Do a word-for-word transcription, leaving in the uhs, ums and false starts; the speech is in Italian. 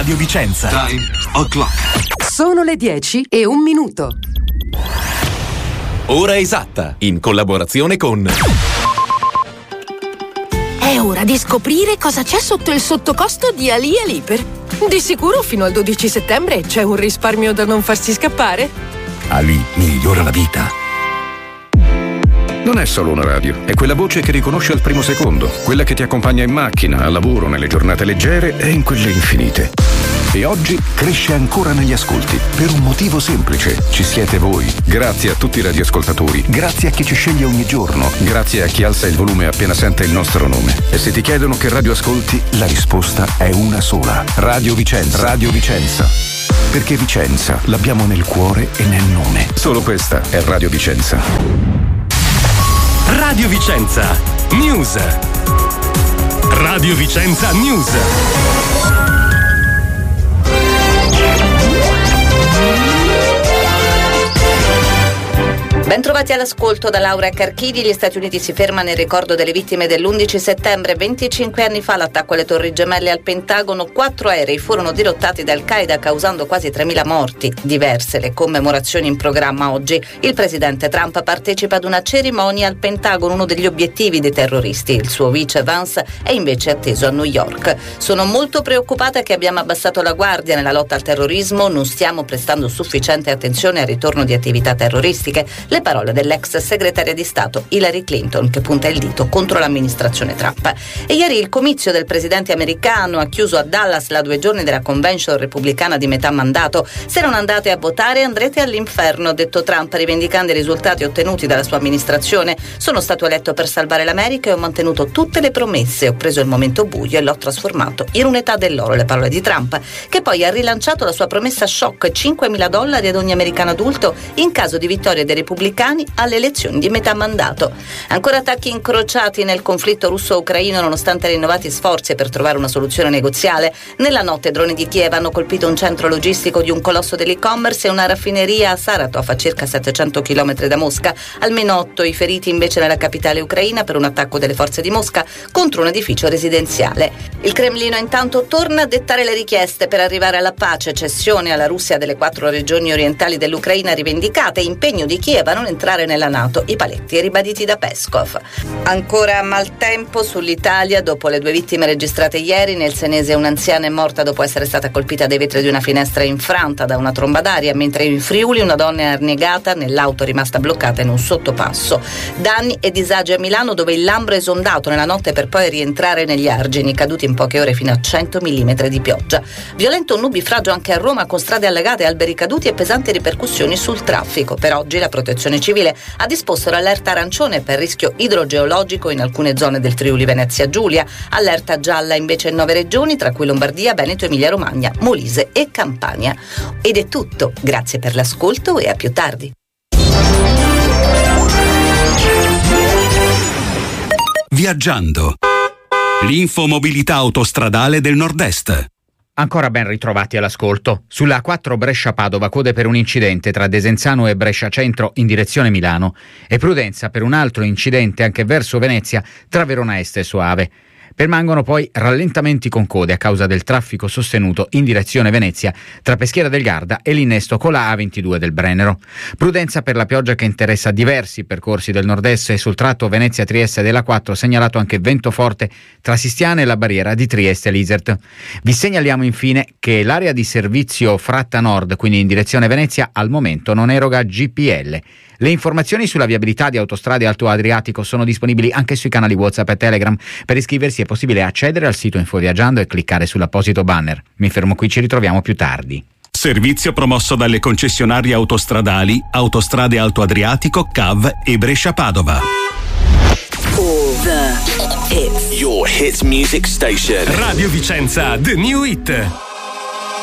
Radio Vicenza. Time o'clock. Sono le dieci e un minuto. Ora esatta, in collaborazione con... È ora di scoprire cosa c'è sotto il sottocosto di Ali Aliper. Di sicuro fino al dodici settembre c'è un risparmio da non farsi scappare. Ali migliora la vita. Non è solo una radio, è quella voce che riconosce al primo secondo, quella che ti accompagna in macchina, al lavoro, nelle giornate leggere e in quelle infinite. E oggi cresce ancora negli ascolti, per un motivo semplice: ci siete voi. Grazie a tutti i radioascoltatori, grazie a chi ci sceglie ogni giorno, grazie a chi alza il volume appena sente il nostro nome. E se ti chiedono che radio ascolti, la risposta è una sola: Radio Vicenza. Radio Vicenza. Perché Vicenza l'abbiamo nel cuore e nel nome. Solo questa è Radio Vicenza. Radio Vicenza News. Radio Vicenza News. Bentrovati all'ascolto da Laura Carchidi. Gli Stati Uniti si fermano in ricordo delle vittime dell'undici settembre. venticinque anni fa l'attacco alle Torri Gemelle al Pentagono. Quattro aerei furono dirottati da Al-Qaeda causando quasi tremila morti. Diverse le commemorazioni in programma oggi. Il presidente Trump partecipa ad una cerimonia al Pentagono, uno degli obiettivi dei terroristi. Il suo vice Vance è invece atteso a New York. Sono molto preoccupata che abbiamo abbassato la guardia nella lotta al terrorismo. Non stiamo prestando sufficiente attenzione al ritorno di attività terroristiche. Le parole dell'ex segretaria di Stato Hillary Clinton, che punta il dito contro l'amministrazione Trump. E ieri il comizio del presidente americano ha chiuso a Dallas la due giorni della convention repubblicana di metà mandato. Se non andate a votare andrete all'inferno, ha detto Trump, rivendicando i risultati ottenuti dalla sua amministrazione. Sono stato eletto per salvare l'America e ho mantenuto tutte le promesse. Ho preso il momento buio e l'ho trasformato in un'età dell'oro, le parole di Trump, che poi ha rilanciato la sua promessa shock: cinquemila dollari ad ogni americano adulto in caso di vittoria dei repubblicani alle elezioni di metà mandato. Ancora attacchi incrociati nel conflitto russo-ucraino nonostante rinnovati sforzi per trovare una soluzione negoziale. Nella notte droni di Kiev hanno colpito un centro logistico di un colosso dell'e-commerce e una raffineria a Saratov, a circa settecento chilometri da Mosca. Almeno otto i feriti invece nella capitale ucraina per un attacco delle forze di Mosca contro un edificio residenziale. Il Cremlino intanto torna a dettare le richieste per arrivare alla pace: cessione alla Russia delle quattro regioni orientali dell'Ucraina rivendicate, impegno di Kiev a non entrare nella NATO, i paletti ribaditi da Peskov. Ancora maltempo sull'Italia dopo le due vittime registrate ieri. Nel Senese un'anziana è morta dopo essere stata colpita dai vetri di una finestra infranta da una tromba d'aria, mentre in Friuli una donna è annegata nell'auto rimasta bloccata in un sottopasso. Danni e disagi a Milano, dove il Lambro è esondato nella notte per poi rientrare negli argini, caduti in poche ore fino a cento millimetri di pioggia. Violento nubifragio anche a Roma, con strade allagate, alberi caduti e pesanti ripercussioni sul traffico. Per oggi la protezione civile ha disposto l'allerta arancione per rischio idrogeologico in alcune zone del Friuli Venezia Giulia, allerta gialla invece in nove regioni, tra cui Lombardia, Veneto, Emilia Romagna, Molise e Campania. Ed è tutto, grazie per l'ascolto e a più tardi. Viaggiando. L'infomobilità autostradale del Nord-Est. Ancora ben ritrovati all'ascolto. Sulla A quattro Brescia-Padova code per un incidente tra Desenzano e Brescia Centro in direzione Milano e prudenza per un altro incidente anche verso Venezia tra Verona Est e Soave. Permangono poi rallentamenti con code a causa del traffico sostenuto in direzione Venezia tra Peschiera del Garda e l'innesto con la A ventidue del Brennero. Prudenza per la pioggia che interessa diversi percorsi del nord-est e sul tratto Venezia-Trieste della quattro segnalato anche vento forte tra Sistiana e la barriera di Trieste-Lisert. Vi segnaliamo infine che l'area di servizio Fratta Nord, quindi in direzione Venezia, al momento non eroga G P L. Le informazioni sulla viabilità di Autostrade Alto Adriatico sono disponibili anche sui canali WhatsApp e Telegram. Per iscriversi è possibile accedere al sito Infoviaggiando e cliccare sull'apposito banner. Mi fermo qui, ci ritroviamo più tardi. Servizio promosso dalle concessionarie autostradali Autostrade Alto Adriatico, C A V e Brescia Padova. All the hits. Your hits music station. Radio Vicenza, The New Hit.